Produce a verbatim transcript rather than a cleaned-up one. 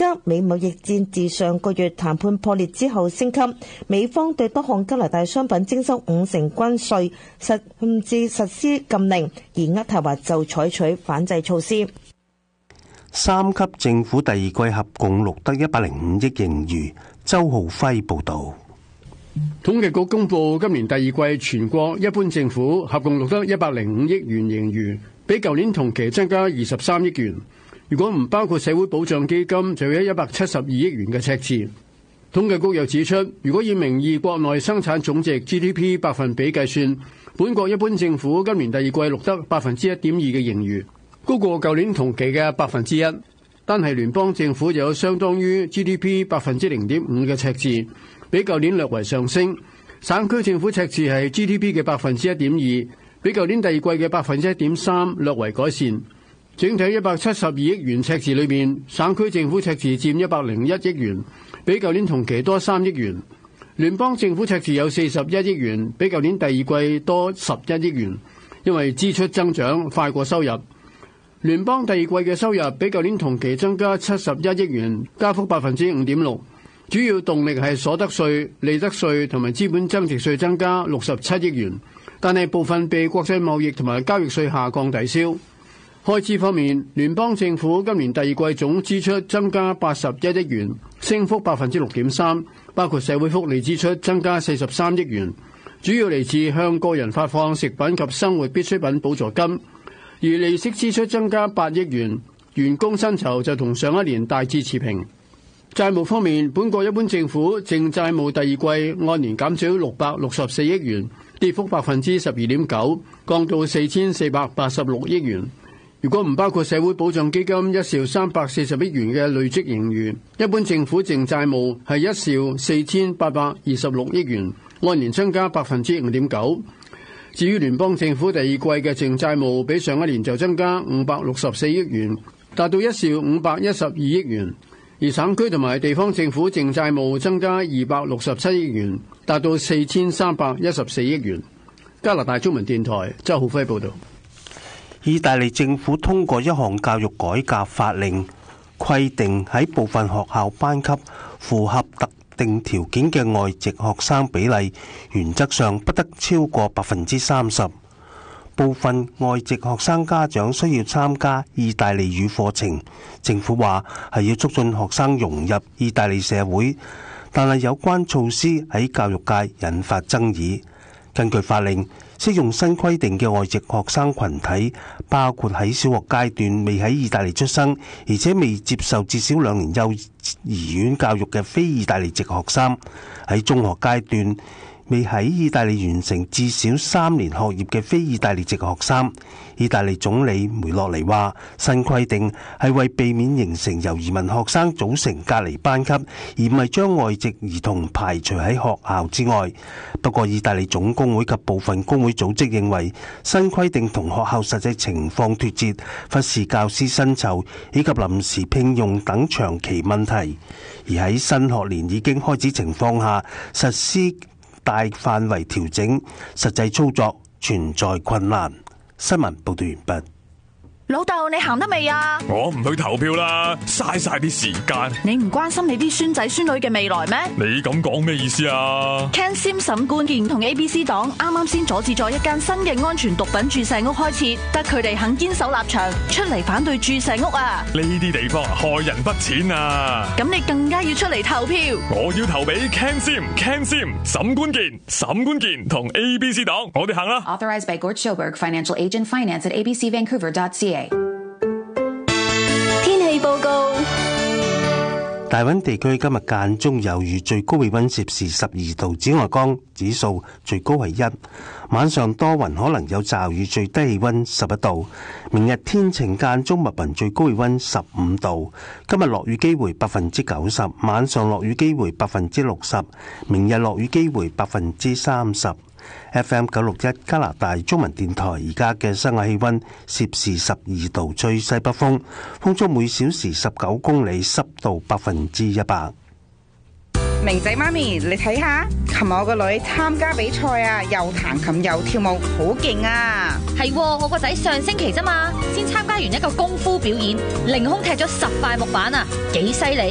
加美貿易戰自上個月談判破裂之後升級，美方對多項加拿大商品徵收五成關稅，甚至實施禁令，而渥太華就採取反制措施。 三級政府第二季合共錄得一百零五億盈餘。周浩輝報道。 統計局公布今年第二季全國一般政府合共錄得一百零五億元盈餘，比舊年同期增加二十三億元。如果唔包括社會保障基金，就有一百七十二億元嘅赤字。統計局又指出，如果以名義國內生產總值 G D P 百分比計算，本國一般政府今年第二季錄得百分之一點二嘅盈餘，高過舊年同期嘅百分之一。單係聯邦政府就有相當於 G D P 百分之零點五嘅赤字，比舊年略為上升。省區政府赤字係 G D P 嘅百分之一點二，比舊年第二季嘅百分之一點三略為改善。整體一百七十二億元赤字裏面，省區政府赤字佔一百零一億元，比舊年同期多三億元。聯邦政府赤字有四十一億元，比舊年第二季多十一億元，因為支出增長快過收入。聯邦第二季嘅收入比舊年同期增加七十一億元，加幅百分之五點六。主要動力係所得稅、利得稅同埋資本增值稅增加六十七億元，但係部分被國際貿易同埋交易稅下降抵消。開支方面，聯邦政府今年第二季總支出增加八十一億元，升幅百分之六點三，包括社會福利支出增加四十三億元，主要嚟自向個人發放食品及生活必需品補助金。而利息支出增加八億元，員工薪酬就同上一年大致持平。債務方面，本國一般政府淨債務第二季按年減少六百六十四億元，跌幅百分之十二點九，降到四千四百八十六億元。如果唔包括社會保障基金一兆三百四十億元嘅累積盈餘，一般政府淨債務係一兆四千八百二十六億元，按年增加百分之五點九。至於聯邦政府第二季嘅淨債務比上一年就增加五百六十四億元，達到一兆五百一十二億元。而省區同埋地方政府淨債務增加二百六十七億元，達到四千三百一十四億元。加拿大中文電台周浩輝報導。 意大利政府通過一項教育改革法令，規定喺部分學校班級符合特定條件嘅外籍學生比例，原則上不得超過百分之三十。部分外籍學生家長需要參加意大利語課程，政府話係要促進學生融入意大利社會，但係有關措施喺教育界引發爭議。根據法令，適用新規定嘅外籍學生群體包括喺小學階段未喺意大利出生，而且未接受至少兩年幼兒園教育嘅非意大利籍學生，喺中學階段未喺意大利完成至少三年學業嘅非意大利籍學生。意大利總理梅洛尼話，新規定係為避免形成由移民學生組成隔離班級，而唔係將外籍兒童排除喺學校之外。不過意大利總工會及部分工會組織認為，新規定同學校實際情況脫節，忽視教師薪酬以及臨時聘用等長期問題，而喺新學年已經開始情況下實施大範圍調整，實際操作存在困難。新聞報道完畢。 老豆，你行得未啊？ 我唔去投票啦，嘥晒啲時間。 你唔關心你啲孫仔孫女嘅未來咩？ 你咁講咩意思啊 ？Ken Sim 沈冠健同 A B C 黨啱啱先阻止咗一間新嘅安全毒品注射屋開設，得佢哋肯堅守立場，出嚟反對注射屋啊！ 呢啲地方害人不淺啊！ 咁你更加要出嚟投票。 我要投俾 Ken Sim、Ken Sim、沈冠健、沈冠健同 A B C 黨，我哋行啦。 Authorized by Gort Schilberg, Financial Agent, Finance at a b c vancouver dot c a。 天氣報告： 大溫地區今日間中有雨，最高氣溫攝氏十二度，紫外光指數最高係一。晚上多雲，可能有驟雨，最低氣溫十一度。明日天晴間中密雲，最高氣溫十五度。今日落雨機會百分之九十，晚上落雨機會百分之六十，明日落雨機會百分之三十。F M 九六一加拿大中文電台，而家嘅室外氣溫攝氏十二度，吹西北風，風速每小時十九公里，濕度百分之一百。 明仔媽咪，你睇下，琴日我個女參加比賽啊，又彈琴又跳舞，好勁啊！ 係，我個仔上星期啫嘛，先參加完一個功夫表演，凌空踢咗十塊木板啊，幾犀利！